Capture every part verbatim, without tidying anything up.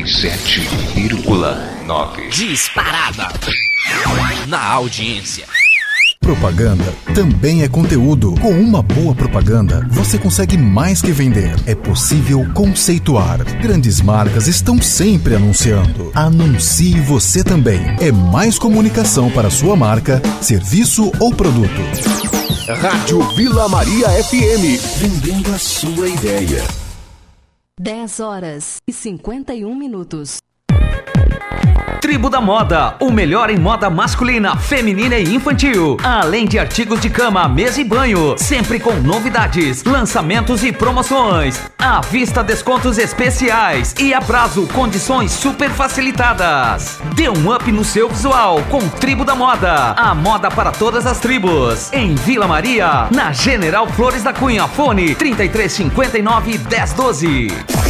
e sete vírgula nove. Disparada na audiência. Propaganda também é conteúdo. Com uma boa propaganda, você consegue mais que vender. É possível conceituar. Grandes marcas estão sempre anunciando. Anuncie você também. É mais comunicação para sua marca, serviço ou produto. Rádio Vila Maria F M, vendendo a sua ideia. dez horas e cinquenta e um minutos. Tribo da Moda, o melhor em moda masculina, feminina e infantil. Além de artigos de cama, mesa e banho, sempre com novidades, lançamentos e promoções. À vista, descontos especiais e a prazo, condições super facilitadas. Dê um up no seu visual com Tribo da Moda. A moda para todas as tribos. Em Vila Maria, na General Flores da Cunha. Fone trinta e três cinquenta e nove, dez doze.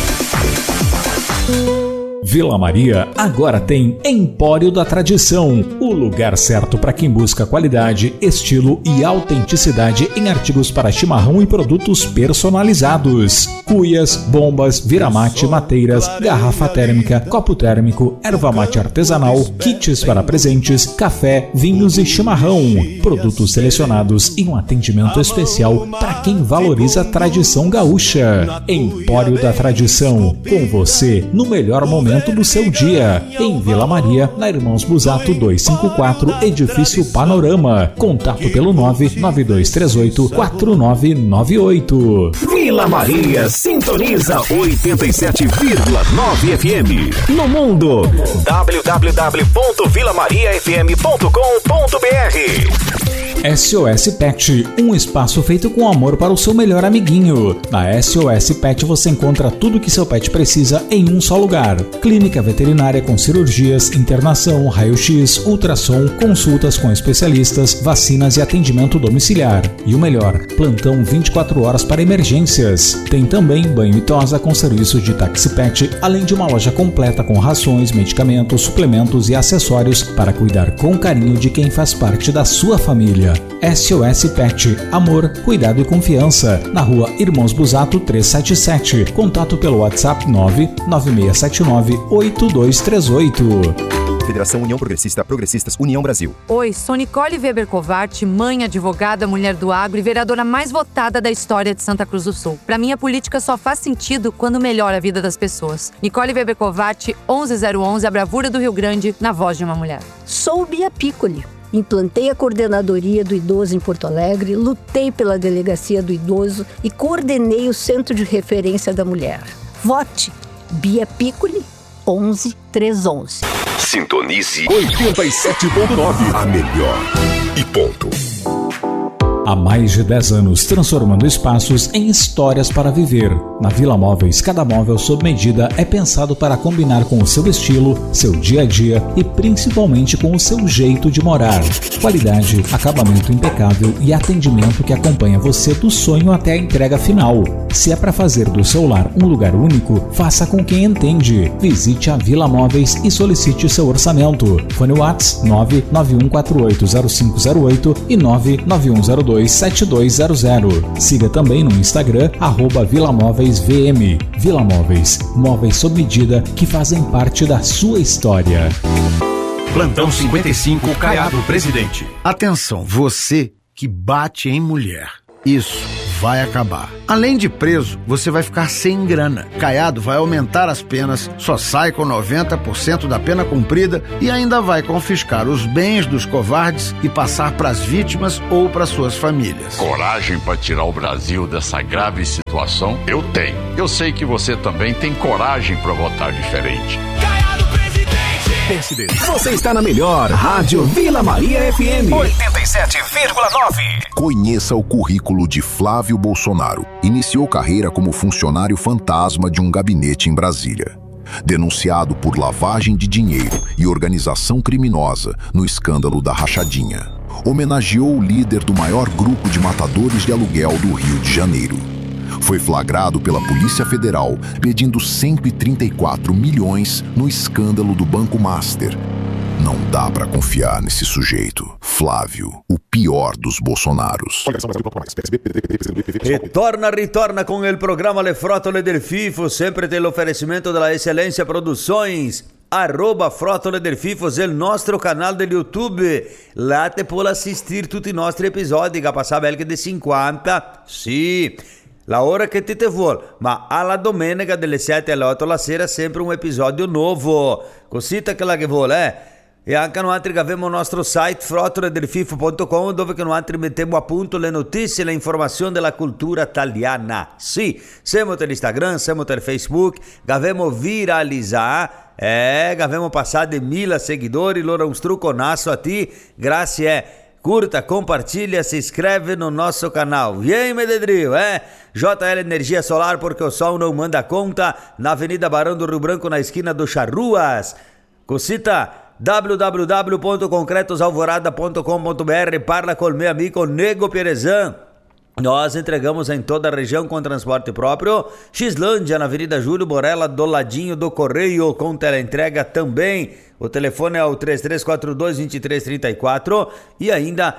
Vila Maria agora tem Empório da Tradição, o lugar certo para quem busca qualidade, estilo e autenticidade em artigos para chimarrão e produtos personalizados. Cuias, bombas, viramate, mateiras, garrafa térmica, copo térmico, erva mate artesanal, kits para presentes, café, vinhos e chimarrão. Produtos selecionados e um atendimento especial para quem valoriza a tradição gaúcha. Empório da Tradição, com você no melhor momento do seu dia, em Vila Maria, na Irmãos Busato duzentos e cinquenta e quatro, Edifício Panorama. Contato pelo nove nove dois três oito quatro nove nove oito. Vila Maria sintoniza oitenta e sete vírgula nove F M. No mundo, w w w ponto vila maria f m ponto com ponto b r. S O S Pet, um espaço feito com amor para o seu melhor amiguinho. Na S O S Pet você encontra tudo que seu pet precisa em um só lugar. Clínica veterinária com cirurgias, internação, raio-x, ultrassom, consultas com especialistas, vacinas e atendimento domiciliar. E o melhor, plantão vinte e quatro horas para emergências. Tem também banho e tosa com serviço de táxi pet, além de uma loja completa com rações, medicamentos, suplementos e acessórios para cuidar com carinho de quem faz parte da sua família. S O S Pet, amor, cuidado e confiança. Na rua Irmãos Busato trezentos e setenta e sete. Contato pelo WhatsApp nove nove seis sete nove oito dois três oito. Federação União Progressista, Progressistas União Brasil. Oi, sou Nicole Weber Covart, mãe, advogada, mulher do agro e vereadora mais votada da história de Santa Cruz do Sul. Pra mim, a política só faz sentido quando melhora a vida das pessoas. Nicole Weber Covart, onze zero onze, a bravura do Rio Grande, na voz de uma mulher. Sou Bia Piccoli. Implantei a coordenadoria do idoso em Porto Alegre, lutei pela delegacia do idoso e coordenei o Centro de Referência da Mulher. Vote Bia Piccoli, onze três onze. Sintonize oitenta e sete ponto nove, a melhor e ponto. Há mais de dez anos, transformando espaços em histórias para viver. Na Vila Móveis, cada móvel sob medida é pensado para combinar com o seu estilo, seu dia a dia e principalmente com o seu jeito de morar. Qualidade, acabamento impecável e atendimento que acompanha você do sonho até a entrega final. Se é para fazer do seu lar um lugar único, faça com quem entende. Visite a Vila Móveis e solicite seu orçamento. Fone WhatsApp nove nove um quatro oito zero cinco zero oito e nove nove um zero dois sete dois zero zero. Siga também no Instagram, arroba Vila Móveis V M. Vila Móveis, móveis sob medida que fazem parte da sua história. Plantão cinquenta e cinco, Caiado Presidente. Atenção, você que bate em mulher. Isso vai acabar. Além de preso, você vai ficar sem grana. Caiado vai aumentar as penas, só sai com noventa por cento da pena cumprida e ainda vai confiscar os bens dos covardes e passar para as vítimas ou para suas famílias. Coragem para tirar o Brasil dessa grave situação? Eu tenho. Eu sei que você também tem coragem para votar diferente. Você está na melhor Rádio Vila Maria F M oitenta e sete vírgula nove. Conheça o currículo de Flávio Bolsonaro. Iniciou carreira como funcionário fantasma de um gabinete em Brasília. Denunciado por lavagem de dinheiro e organização criminosa no escândalo da Rachadinha. Homenageou o líder do maior grupo de matadores de aluguel do Rio de Janeiro. Foi flagrado pela Polícia Federal pedindo cento e trinta e quatro milhões no escândalo do Banco Master. Não dá pra confiar nesse sujeito. Flávio, o pior dos Bolsonaros. Retorna, retorna com o programa Le Frótole del Fifo. Sempre tem o oferecimento da Excelência Produções. Arroba Frótole del Fifo, é o nosso canal do YouTube. Lá te puoi assistir tutti i nostri episodi che passava anche di cinquanta. Sì, la ora che ti te vuol, ma alla domenica dalle sette alle otto la sera sempre un episodio nuovo. Così te che la che vuole, eh? E anche noi altri che abbiamo il nostro site frotole del fifo punto com, dove che noi altri mettiamo appunto le notizie e le informazioni della cultura italiana. Sì, siamo nell'Instagram, siamo nel Facebook, che abbiamo viralizzato. É, che abbiamo passato mille seguidori, allora un truconasso a ti, grazie, curta, compartilha, se inscreve no nosso canal. Vem, Mededrio, é? J L Energia Solar, porque o sol não manda conta, na Avenida Barão do Rio Branco, na esquina do Charruas. Cosita, w w w ponto concretos alvorada ponto com ponto b r, parla com meu amigo Nego Perezan. Nós entregamos em toda a região com transporte próprio. Xlândia, na Avenida Júlio Borella, do ladinho do Correio, com teleentrega também. O telefone é o três três quatro dois, dois três três quatro. E ainda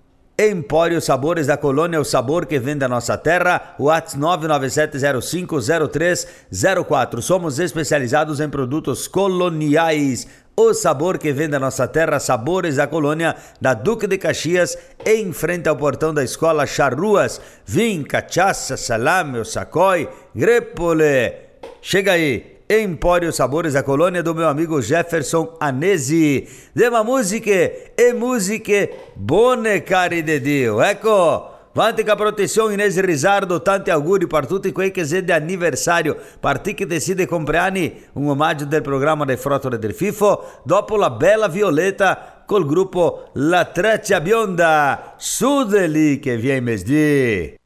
Empório Sabores da Colônia, o sabor que vem da nossa terra. WhatsApp nove nove sete zero cinco zero três zero quatro. Somos especializados em produtos coloniais. O sabor que vem da nossa terra, Sabores da Colônia, da Duque de Caxias, em frente ao portão da escola Charruas. Vim, cachaça, salame, o sacói, grepole. Chega aí, Empório Sabores da Colônia, do meu amigo Jefferson Anesi. Dema música e música bone, cari de Dio. Ecco, vante ca protezione Inês Rizardo, tanti auguri per tutti quei che siete di anniversario, per te che decide compleanni, un omaggio del programma del Frótole del Fifo, dopo la bella Violetta col gruppo La Treccia Bionda, su de lì che viene mesdì.